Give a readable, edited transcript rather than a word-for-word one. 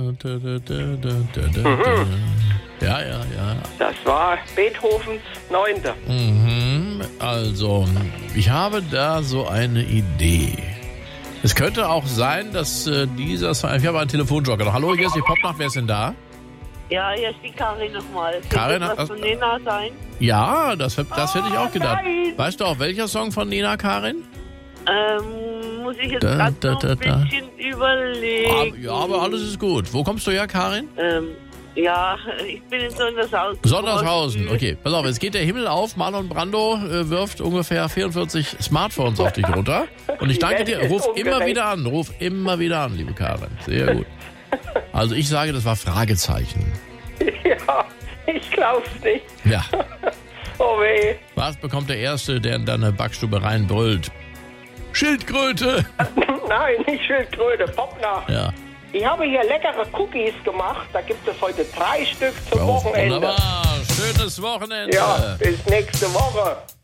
Ja. Das war Beethovens 9. Also, ich habe da so eine Idee. Es könnte auch sein, dass dieser Song... Ich habe einen Telefonjoker noch. Hallo, hier ist die Popnacht. Wer ist denn da? Ja, hier ist die Karin nochmal. Karin, Könnte das von Nena sein? Ja, das hätte ich auch gedacht. nein. Weißt du auch, welcher Song von Nena, Karin? Muss ich jetzt gerade noch ein bisschen überlegen. Ja, aber alles ist gut. Wo kommst du her, Karin? Ja, ich bin in Sondershausen. Sondershausen, okay. Pass auf, jetzt geht der Himmel auf. Marlon Brando wirft ungefähr 44 Smartphones auf dich runter. Und ich danke dir. Ruf immer wieder an, liebe Karin. Sehr gut. Also ich sage, das war Fragezeichen. Ja, ich glaub's nicht. Ja. Oh weh. Was bekommt der Erste, der in deine Backstube reinbrüllt? Schildkröte! Nein, nicht Schildkröte, Popnacht. Ja. Ich habe hier leckere Cookies gemacht. Da gibt es heute 3 Stück zum Wochenende. Wunderbar. Schönes Wochenende. Ja, bis nächste Woche.